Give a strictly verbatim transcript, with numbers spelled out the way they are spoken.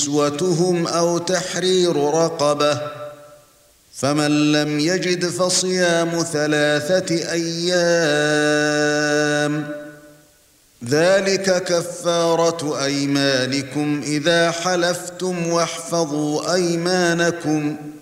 كسوتهم أو تحرير رقبة، فمن لم يجد فصيام ثلاثة أيام، ذلك كفارة أيمانكم إذا حلفتم، واحفظوا أيمانكم